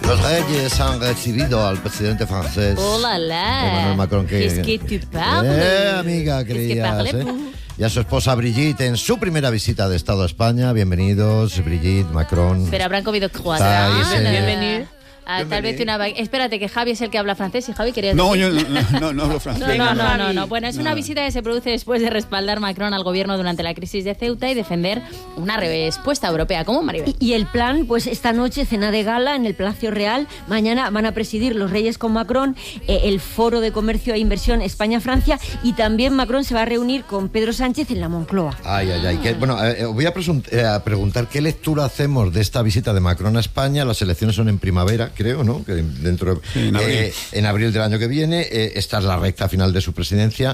Los reyes han recibido al presidente francés Emmanuel Macron. Qu'est-ce que tu parles? Amiga, creías, y a su esposa Brigitte en su primera visita de Estado a España. Bienvenidos, Brigitte, Macron. Pero habrán comido croissants. Bienvenido. Tal vez espérate, que Javi es el que habla francés y Javi quería decir... No, yo no hablo francés. No. Bueno, es una visita que se produce después de respaldar Macron al gobierno durante la crisis de Ceuta y defender una respuesta europea. ¿Cómo, Maribel? Y el plan, pues esta noche cena de gala en el Palacio Real. Mañana van a presidir los Reyes con Macron el Foro de Comercio e Inversión España-Francia, y también Macron se va a reunir con Pedro Sánchez en la Moncloa. Ay. Bueno, voy a preguntar qué lectura hacemos de esta visita de Macron a España. Las elecciones son en primavera, creo, ¿no? Que dentro en abril del año que viene. Esta es la recta final de su presidencia.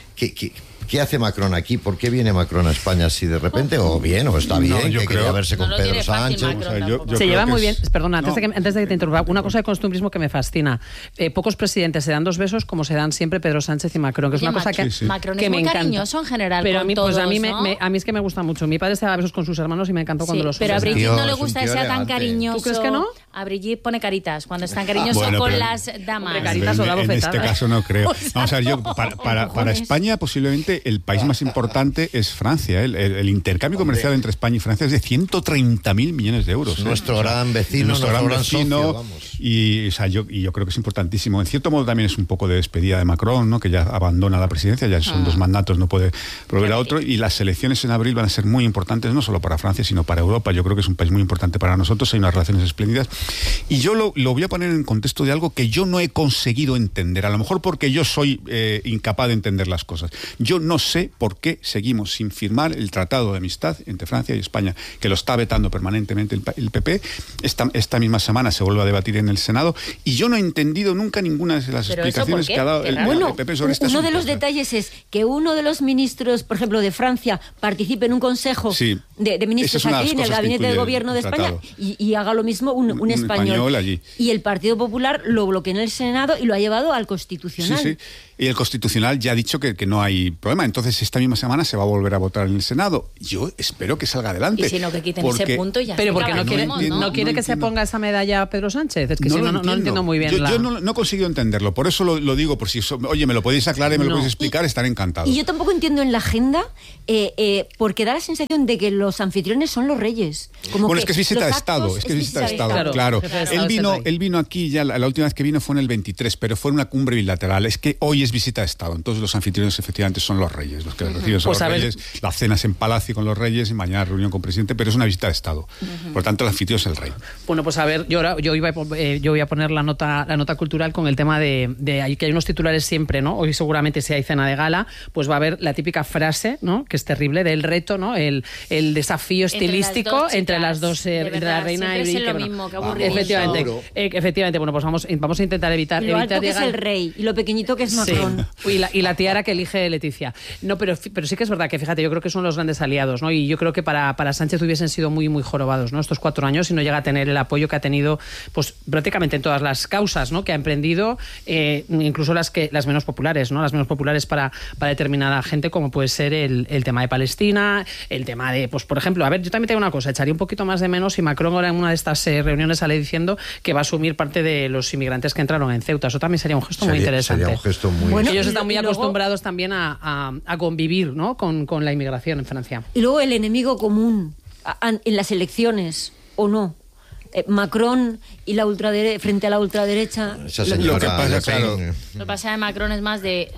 ¿Qué hace Macron aquí? ¿Por qué viene Macron a España así de repente? ¿O está bien, que quería verse con Pedro Sánchez? Se lleva muy bien. Perdona, antes de que te interrumpa, una cosa de costumbrismo que me fascina. Pocos presidentes se dan dos besos como se dan siempre Pedro Sánchez y Macron, que es una cosa que Macron que es me muy encanta. Cariñoso en general. Pero a mí, todos, pues a mí ¿no? es que me gusta mucho. Mi padre se daba besos con sus hermanos y me encantó cuando los Pero a Brigitte no le gusta que sea tan elegante. cariñoso. ¿Tú crees que no? A Brigitte pone caritas cuando es tan cariñoso con las damas. Caritas o da en bofetadas. este caso no creo. Vamos a ver, yo para España posiblemente el país más importante es Francia. El intercambio comercial entre España y Francia es de 130.000 millones de euros. Nuestro gran vecino, nuestro gran socio, vamos. Y yo creo que es importantísimo. En cierto modo también es un poco de despedida de Macron, ¿no? Que ya abandona la presidencia, ya son 2 mandatos, no puede volver a otro. Y las elecciones en abril van a ser muy importantes, no solo para Francia, sino para Europa. Yo creo que es un país muy importante para nosotros, hay unas relaciones espléndidas. Y yo lo voy a poner en contexto de algo que yo no he conseguido entender, a lo mejor porque yo soy incapaz de entender las cosas. Yo no sé por qué seguimos sin firmar el tratado de amistad entre Francia y España, que lo está vetando permanentemente el PP. Esta misma semana se vuelve a debatir en el Senado y yo no he entendido nunca ninguna de las explicaciones que ha dado el PP sobre este asunto. Uno de los detalles es que uno de los ministros, por ejemplo, de Francia, participe en un consejo de ministros aquí, en el gabinete de gobierno de España, y haga lo mismo un español allí. Y el Partido Popular lo bloqueó en el Senado y lo ha llevado al Constitucional. Sí. Y el Constitucional ya ha dicho que no hay problema. Entonces, esta misma semana se va a volver a votar en el Senado. Yo espero que salga adelante. Y si no, que quiten ese punto ya. Pero porque no quiere que se ponga esa medalla a Pedro Sánchez. Es que no entiendo muy bien. Yo no he conseguido entenderlo. Por eso lo digo. Por si oye, me lo podéis aclarar y me lo podéis explicar, estaré encantado. Y yo tampoco entiendo en la agenda, porque da la sensación de que los anfitriones son los reyes. Es que es visita de Estado. Es que es visita de Estado, claro. Él vino aquí, ya la última vez que vino fue en el 23, pero fue en una cumbre bilateral. Es que hoy es visita de Estado. Entonces los anfitriones efectivamente son los reyes. Los que reciben son los reyes. Las cenas en palacio con los reyes y mañana reunión con el presidente, pero es una visita de Estado. Por tanto, el anfitrión es el rey. Bueno, pues a ver, yo voy a poner la nota cultural con el tema de que hay unos titulares siempre, ¿no? Hoy seguramente si hay cena de gala, pues va a haber la típica frase, ¿no? Que es terrible, del reto, ¿no? El desafío estilístico entre las dos, entre la reina y lo mismo, que aburrido. Efectivamente, bueno, pues vamos a intentar evitar lo alto que llegar... es el rey y lo pequeñito que es Macron. Sí. Y la tiara que elige Leticia. No, pero sí que es verdad que, fíjate, yo creo que son los grandes aliados, ¿no? Y yo creo que para Sánchez hubiesen sido muy, muy jorobados, ¿no? Estos 4 años, y no llega a tener el apoyo que ha tenido, pues prácticamente en todas las causas, ¿no? Que ha emprendido, incluso las menos populares, ¿no? Las menos populares para determinada gente, como puede ser el tema de Palestina, el tema de, pues por ejemplo, a ver, yo también tengo una cosa, echaría un poquito más de menos si Macron ahora en una de estas reuniones sale diciendo que va a asumir parte de los inmigrantes que entraron en Ceuta. Eso también sería un gesto muy interesante. Sería un gesto muy... Bueno, ellos están muy acostumbrados también a convivir, ¿no? con la inmigración en Francia. Y luego el enemigo común en las elecciones, ¿o no? Macron y la frente a la ultraderecha. Lo que pasa, claro. Lo que pasa de Macron es más de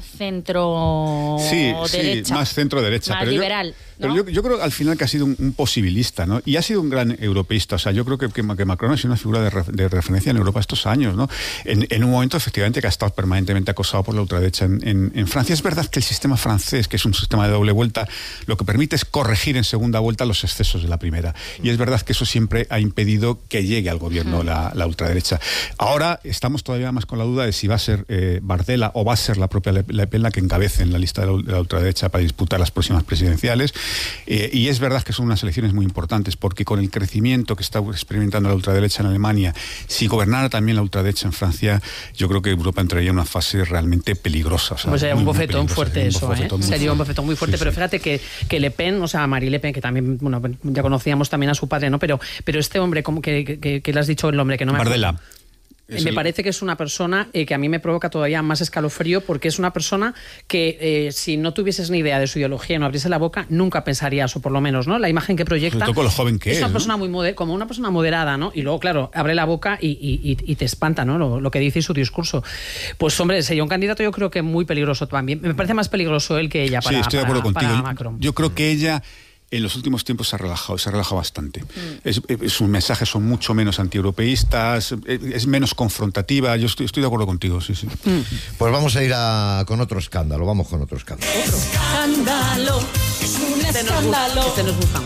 centro-derecha. Sí, más centro-derecha. Más liberal. Pero yo creo al final que ha sido un posibilista, ¿no? Y ha sido un gran europeísta. O sea, yo creo que Macron ha sido una figura de referencia en Europa estos años, ¿no? En un momento, efectivamente, que ha estado permanentemente acosado por la ultraderecha en Francia. Es verdad que el sistema francés, que es un sistema de doble vuelta, lo que permite es corregir en segunda vuelta los excesos de la primera. Y es verdad que eso siempre ha impedido que llegue al gobierno la ultraderecha. Ahora estamos todavía más con la duda de si va a ser Bardella o va a ser la propia Le Pen la que encabece en la lista de la ultraderecha para disputar las próximas presidenciales. Y es verdad que son unas elecciones muy importantes, porque con el crecimiento que está experimentando la ultraderecha en Alemania, si gobernara también la ultraderecha en Francia, yo creo que Europa entraría en una fase realmente peligrosa. O sea, pues sería un bofetón fuerte eso, sería un bofetón muy fuerte, pero fíjate que Le Pen, o sea, Marie Le Pen, que también, bueno, ya conocíamos también a su padre, ¿no? Pero este hombre, como que le has dicho el nombre, que no me acuerdo. Me parece que es una persona que a mí me provoca todavía más escalofrío, porque es una persona que si no tuvieses ni idea de su ideología y no abriese la boca, nunca pensarías, o por lo menos, ¿no? La imagen que proyecta. Sobre todo con lo joven que es. Es una ¿no? persona muy como una persona moderada, ¿no? Y luego, claro, abre la boca y te espanta, ¿no? Lo que dice y su discurso. Pues, hombre, sería un candidato, yo creo que muy peligroso también. Me parece más peligroso él que ella para, sí, estoy de acuerdo contigo. Macron. Yo creo que ella en los últimos tiempos se ha relajado bastante. Sus mensajes son mucho menos antieuropeístas, es menos confrontativa. Yo estoy de acuerdo contigo, sí. Pues vamos a ir con otro escándalo. Vamos con otro escándalo. Escándalo. Es un escándalo. Este nos gusta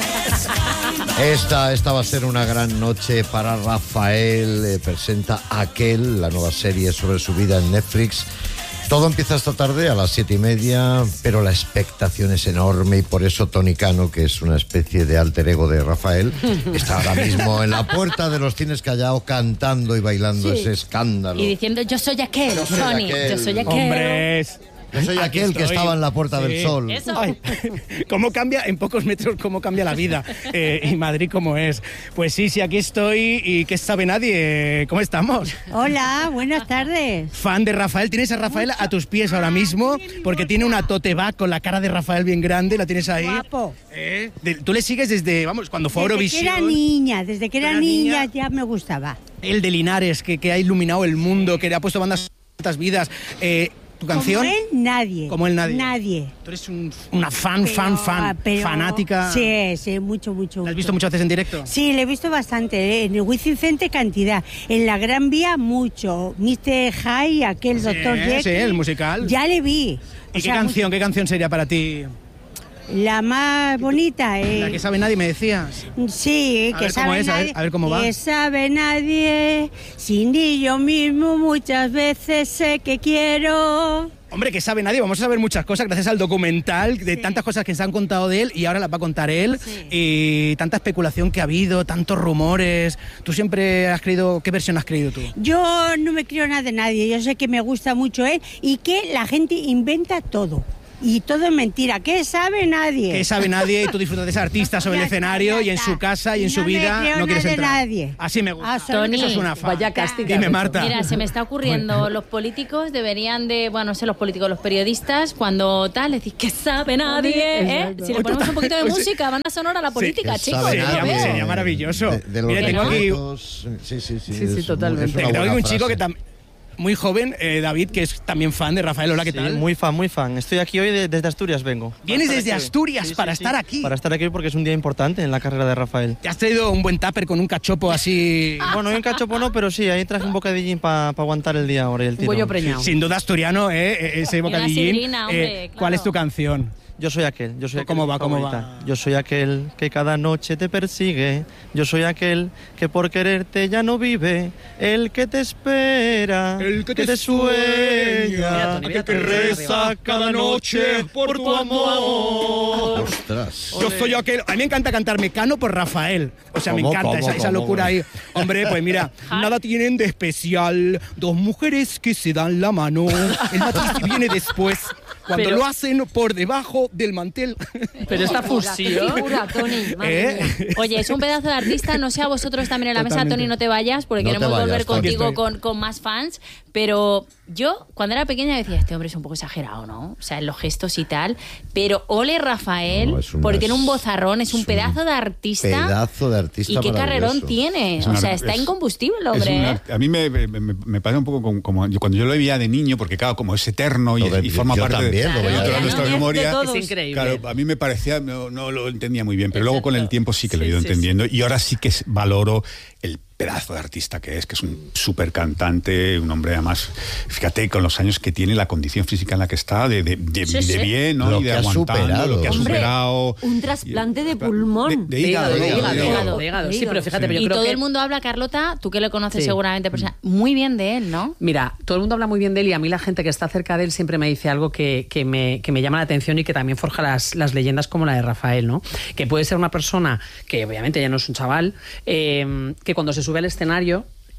más. Esta va a ser una gran noche para Rafael. Presenta Aquel, la nueva serie sobre su vida en Netflix. Todo empieza esta tarde a las 7:30, pero la expectación es enorme y por eso Tony Cano, que es una especie de alter ego de Rafael, está ahora mismo en la puerta de los cines Callao cantando y bailando ese escándalo. Y diciendo, yo soy aquel, Tony, yo soy aquel. ¡Hombres! Yo soy aquel que estaba en la Puerta del Sol. Eso. Ay, ¿cómo cambia en pocos metros, cómo cambia la vida? Y Madrid cómo es. Pues sí, aquí estoy y ¿qué sabe nadie? ¿Cómo estamos? Hola, buenas tardes. Fan de Rafael, tienes a Rafael a tus pies ahora mismo porque tiene una tote bag con la cara de Rafael bien grande, la tienes ahí. Guapo. Tú le sigues desde, cuando fue a Eurovisión. Desde que era niña ya me gustaba. El de Linares, que ha iluminado el mundo, que le ha puesto bandas tantas vidas. ¿Tu canción? Como él, nadie. Como él, nadie. Nadie. Tú eres una fanática. Sí, mucho. ¿La has visto muchas veces en directo? Sí, le he visto bastante. En el Wizzing Center cantidad. En la Gran Vía mucho. Mr. High, aquel Dr. Jekyll. Sí, el musical. Ya le vi. ¿Y qué canción sería para ti? La más bonita, La que sabe nadie, me decías. Sí, a que ver sabe cómo es, nadie. a ver cómo va. Que sabe nadie, sin ni yo mismo muchas veces sé que quiero. Hombre, que sabe nadie, vamos a saber muchas cosas gracias al documental, de tantas cosas que se han contado de él y ahora las va a contar él, y tanta especulación que ha habido, tantos rumores. ¿Tú siempre has creído, qué versión has creído tú? Yo no me creo nada de nadie, yo sé que me gusta mucho él y que la gente inventa todo. Y todo es mentira. ¿Qué sabe nadie? ¿Qué sabe nadie? Y tú disfrutas de ese artista sobre el escenario y en su casa y en su vida no quieres entrar. Nadie. Así me gusta. Tony, eso es una fan. Vaya casting. Dime, Marta. Mira, se me está ocurriendo, los políticos deberían de, no sé, los políticos, los periodistas, cuando tal, decís que sabe nadie, Si le ponemos un poquito de música, banda sonora a la política, chicos. Sería maravilloso. Mira, tengo aquí... Sí, totalmente. Tengo aquí un chico que también... Muy joven, David, que es también fan de Rafael. Hola, ¿qué tal? Muy fan. Estoy aquí hoy desde Asturias, vengo. ¿Vienes desde Asturias para estar aquí? Para estar aquí porque es un día importante en la carrera de Rafael. ¿Te has traído un buen tupper con un cachopo así...? Bueno, un cachopo no, pero sí, ahí traje un bocadillín para aguantar el día ahora y el tiro. Pollo preñado. Sin duda asturiano, ese bocadillín. sidrina, hombre, ¿Cuál claro. es tu canción? Yo soy aquel. ¿Cómo va? Yo soy aquel que cada noche te persigue. Yo soy aquel que por quererte ya no vive. El que te espera. El que te te sueña. Mira, Tony, que reza cada noche por tu amor. Ostras. Yo soy aquel... A mí me encanta cantar Mecano por Rafael. O sea, me ¿Cómo, encanta cómo, esa cómo? locura ahí. Hombre, pues mira, nada tienen de especial. Dos mujeres que se dan la mano. El matiz viene después. Cuando Pero- lo hacen por debajo del mantel. Pero esta fusión... Figura, Tony, madre mía. Oye, es un pedazo de artista, no sé a vosotros también en la mesa, Totalmente. Tony, no te vayas, porque No te queremos vayas, volver Tony. contigo Aquí estoy. con más fans, pero yo, cuando era pequeña, decía, este hombre es un poco exagerado, ¿no? O sea, en los gestos y tal, pero ole Rafael, No, es una- porque tiene un vozarrón, es un es pedazo un de artista. pedazo de artista Y qué carrerón maravilloso. tiene, Es o una- sea, está es- incombustible el Es hombre, una- ¿eh? a mí me parece un poco como cuando yo lo veía de niño, porque claro, como es eterno y forma yo parte también lo de veía de toda niño. nuestra De memoria. todos. Es increíble. Claro, a mí me parecía, no lo entendía muy bien, pero luego con el Exacto. tiempo sí que lo he Sí, ido sí, entendiendo y ahora sí que valoro el pedazo de artista que es un súper cantante, un hombre además, fíjate, con los años que tiene, la condición física en la que está, de Sí. bien, ¿no? Lo y de que ha aguantando, superado. lo que ha Hombre, superado. un trasplante de pulmón. De hígado. De hígado. Sí, pero fíjate, pero yo Y creo todo que... el mundo habla, Carlota, tú que le conoces Sí. seguramente, muy bien de él, ¿no? Mira, todo el mundo habla muy bien de él y a mí la gente que está cerca de él siempre me dice algo que me llama la atención y que también forja las leyendas como la de Rafael, ¿no? Que puede ser una persona que obviamente ya no es un chaval, que cuando se sube al escenario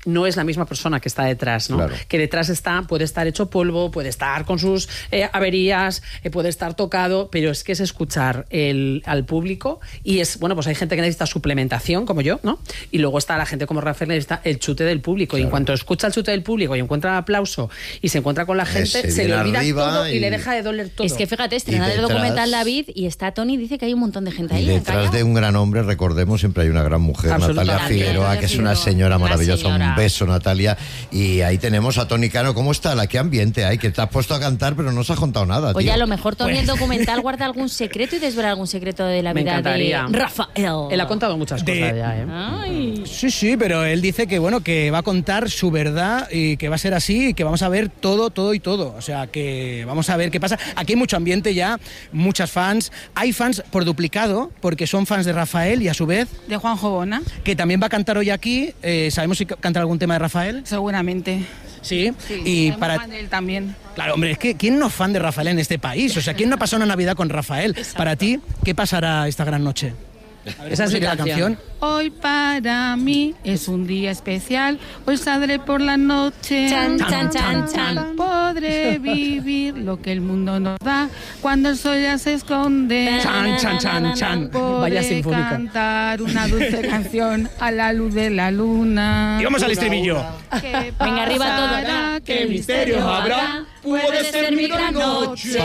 no es la misma persona que está detrás, ¿no? Claro. Que detrás puede estar hecho polvo, puede estar con sus averías, puede estar tocado, pero es que es escuchar al público y es, bueno, pues hay gente que necesita suplementación, como yo, ¿no? Y luego está la gente como Rafael, necesita el chute del público. Claro. Y en cuanto escucha el chute del público y encuentra el aplauso y se encuentra con la gente, se le olvida todo y le deja de doler todo. Es que fíjate, estrena el documental David y está Tony, dice que hay un montón de gente ahí. Y detrás de un gran hombre, recordemos, siempre hay una gran mujer, Natalia Figueroa, que es una señora maravillosa. Un beso, Natalia. Y ahí tenemos a Tony Cano. ¿Cómo está? ¿Qué ambiente hay? Que te has puesto a cantar, pero no se ha contado nada, tío. Oye, a lo mejor Tony el documental guarda algún secreto y desvela algún secreto de la vida de Rafael. Él ha contado muchas cosas ya, ¿eh? Ay. Sí, pero él dice que, bueno, que va a contar su verdad y que va a ser así y que vamos a ver todo. O sea, que vamos a ver qué pasa. Aquí hay mucho ambiente ya, muchas fans. Hay fans por duplicado, porque son fans de Rafael y a su vez... De Juanjo Bona. Que también va a cantar hoy aquí. ¿Sabemos si canta algún tema de Rafael? Seguramente. Sí, y para fan de él también. Claro, hombre, es que ¿quién no es fan de Rafael en este país? O sea, ¿quién no ha pasado una Navidad con Rafael? Exacto. Para ti, ¿qué pasará esta gran noche? A ver, esa es la canción. Hoy para mí es un día especial. Hoy saldré por la noche. Chan, chan, chan, chan. Podré vivir lo que el mundo nos da cuando el sol ya se esconde. Chan, chan, chan, chan. Vaya Podré sinfónica. cantar una dulce canción a la luz de la luna. Y vamos al estribillo. Venga, arriba todo. ¿Qué misterios habrá? Puede ser mi gran noche.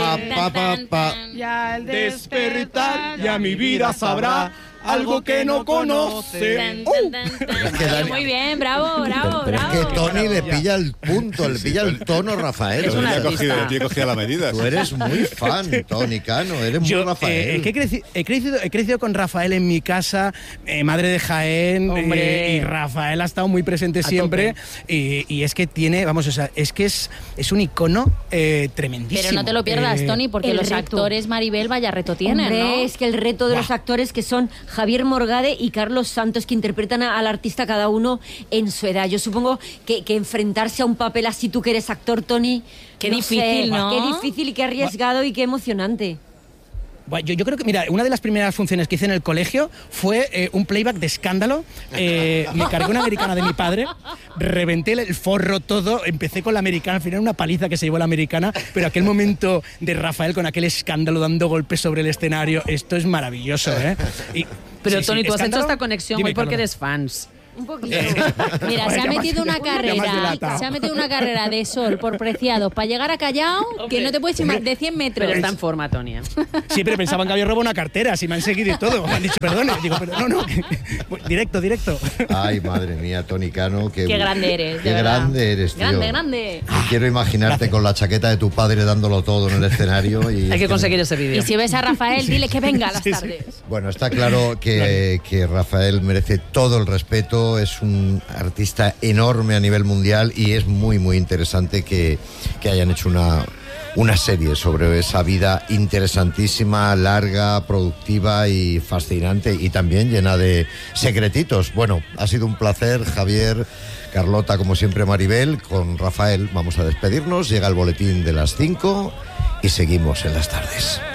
Y al Despertar ya mi vida sabrá algo que no conoce. Muy bien, bravo. Pero es que Tony le pilla el punto, le pilla el tono, Rafael. Es un El artista. tío cogía la medida. Tú eres muy fan, Tony Cano, eres muy Rafael. que he crecido con Rafael en mi casa, madre de Jaén, Hombre. y Rafael ha estado muy presente siempre. Y es que tiene, vamos, o sea, es que es un icono tremendísimo. Pero no te lo pierdas, Tony, porque el los reto. actores, Maribel, vaya reto tienen, Hombre, ¿no? es que el reto de los actores que son Javier Morgade y Carlos Santos, que interpretan al artista cada uno en su edad. Yo supongo que enfrentarse a un papel así, tú que eres actor, Tony, Qué difícil, ¿no? Qué difícil y qué arriesgado y qué emocionante. Bueno, yo creo que, mira, una de las primeras funciones que hice en el colegio fue un playback de Escándalo. Me cargué una americana de mi padre, reventé el forro todo, empecé con la americana, al final una paliza que se llevó la americana, pero aquel momento de Rafael con aquel escándalo dando golpes sobre el escenario, esto es maravilloso, ¿eh? Pero Sí, Tony, tú has hecho ¿Escándalo? esta conexión Dime, hoy porque Carlos. eres fans. Un poquito. Mira, se ha metido una carrera de Sol por Preciados para llegar a Callao, que no te puedes ir más de 100 metros. Pero está en forma, Tony. Siempre pensaban que había robado una cartera, si me han seguido y todo. Me han dicho, perdone. Digo, pero no. Directo. Ay, madre mía, Tony Cano. Qué grande eres, de Qué verdad. grande eres, tío. Grande. Y quiero imaginarte con la chaqueta de tu padre dándolo todo en el escenario. Y Hay que conseguir ese vídeo. Y si ves a Rafael, dile que venga a las tardes. Bueno, está claro que Rafael merece todo el respeto, es un artista enorme a nivel mundial y es muy, muy interesante que hayan hecho una serie sobre esa vida interesantísima, larga, productiva y fascinante y también llena de secretitos. Bueno, ha sido un placer, Javier, Carlota, como siempre, Maribel. Con Rafael vamos a despedirnos, llega el boletín de las 5 y seguimos en las tardes.